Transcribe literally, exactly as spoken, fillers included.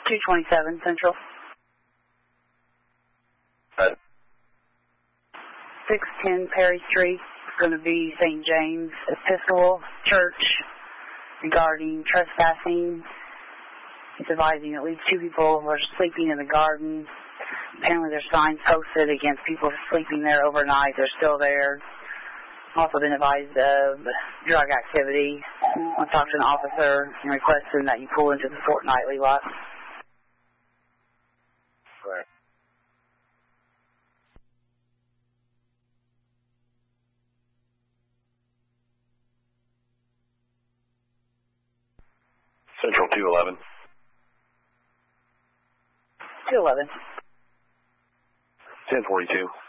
two twenty-seven Central. Uh, six ten Perry Street. It's going to be Saint James Episcopal Church regarding trespassing. It's advising at least two people who are sleeping in the garden. Apparently there's signs posted against people sleeping there overnight. They're still there. Also been advised of drug activity. I talked to an officer and requested that you pull into the fortnightly lot. Right. Central two eleven. two eleven. ten forty-two.